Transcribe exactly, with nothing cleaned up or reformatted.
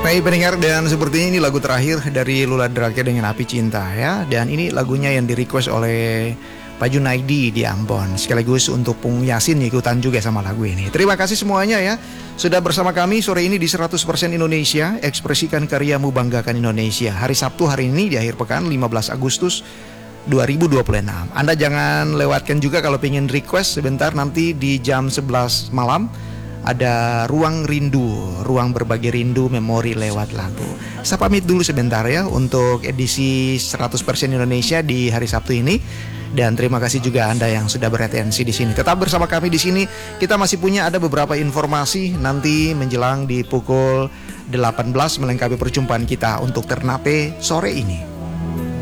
Baik pendengar, dan sepertinya ini lagu terakhir dari Lula Drake dengan Api Cinta ya. Dan ini lagunya yang di request oleh Pak Junaidi di Ambon. Sekaligus untuk Pung Yasin ikutan juga sama lagu ini. Terima kasih semuanya ya, sudah bersama kami sore ini di seratus persen Indonesia. Ekspresikan karyamu, banggakan Indonesia. Hari Sabtu hari ini di akhir pekan lima belas Agustus dua ribu dua puluh enam. Anda jangan lewatkan juga kalau pengen request sebentar, nanti di jam sebelas malam ada Ruang Rindu, ruang berbagi rindu memori lewat lagu. Saya pamit dulu sebentar ya untuk edisi seratus persen Indonesia di hari Sabtu ini. Dan terima kasih juga Anda yang sudah beretensi di sini. Tetap bersama kami di sini. Kita masih punya ada beberapa informasi nanti menjelang di pukul delapan belas melengkapi perjumpaan kita untuk Ternate sore ini.